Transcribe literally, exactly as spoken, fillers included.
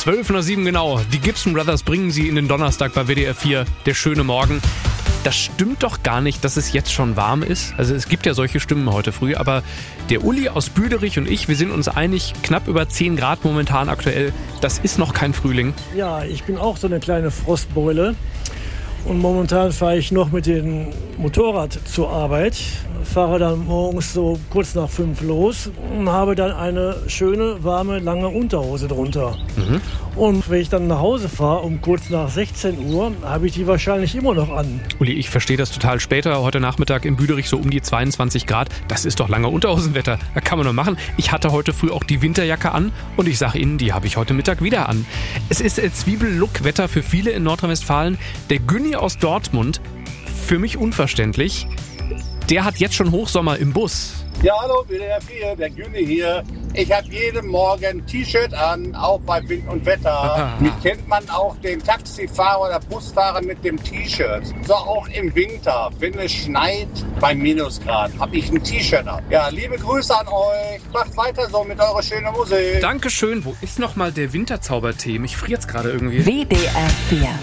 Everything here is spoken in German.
zwölf nach sieben genau. Die Gibson Brothers bringen sie in den Donnerstag bei W D R vier. Der schöne Morgen. Das stimmt doch gar nicht, dass es jetzt schon warm ist. Also es gibt ja solche Stimmen heute früh, aber der Uli aus Büderich und ich, wir sind uns einig, knapp über zehn Grad momentan aktuell. Das ist noch kein Frühling. Ja, ich bin auch so eine kleine Frostbeule. Und momentan fahre ich noch mit dem Motorrad zur Arbeit, fahre dann morgens so kurz nach fünf los und habe dann eine schöne, warme, lange Unterhose drunter. Mhm. Und wenn ich dann nach Hause fahre um kurz nach sechzehn Uhr, habe ich die wahrscheinlich immer noch an. Uli, ich verstehe das total später. Heute Nachmittag in Büderich so um die zweiundzwanzig Grad. Das ist doch lange Unterhosenwetter. Da kann man nur machen. Ich hatte heute früh auch die Winterjacke an und ich sage Ihnen, die habe ich heute Mittag wieder an. Es ist Zwiebellook-Wetter für viele in Nordrhein-Westfalen. Der Günni aus Dortmund, für mich unverständlich, der hat jetzt schon Hochsommer im Bus. Ja, hallo, W D R vier, der Günni hier. Ich habe jeden Morgen ein T-Shirt an, auch bei Wind und Wetter. Mich kennt man auch den Taxifahrer oder Busfahrer mit dem T-Shirt. So auch im Winter, wenn es schneit bei Minusgrad, habe ich ein T-Shirt an. Ja, liebe Grüße an euch. Macht weiter so mit eurer schönen Musik. Dankeschön. Wo ist noch mal der Winterzaubertee? Mich friert's gerade irgendwie. W D R vier